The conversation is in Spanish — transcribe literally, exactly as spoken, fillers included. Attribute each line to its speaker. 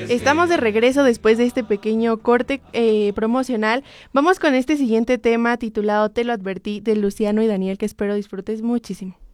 Speaker 1: Estamos de regreso después de este pequeño corte eh, promocional. Vamos con este siguiente tema titulado Te lo advertí, de Luciano y Daniel, que espero disfrutes muchísimo.